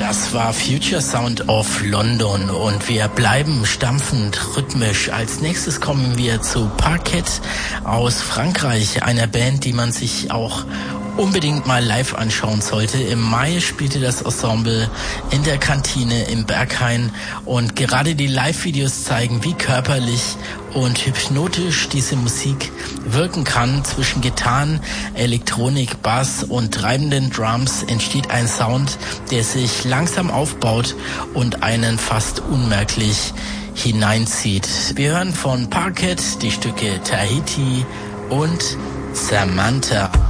Das war Future Sound of London und wir bleiben stampfend rhythmisch. Als nächstes kommen wir zu Parquet aus Frankreich, einer Band, die man sich auch unbedingt mal live anschauen sollte. Im Mai spielte das Ensemble in der Kantine im Berghain und gerade die Live-Videos zeigen, wie körperlich und hypnotisch diese Musik wirken kann. Zwischen Gitarren, Elektronik, Bass und treibenden Drums entsteht ein Sound, der sich langsam aufbaut und einen fast unmerklich hineinzieht. Wir hören von Parquet die Stücke Tahiti und Samantha.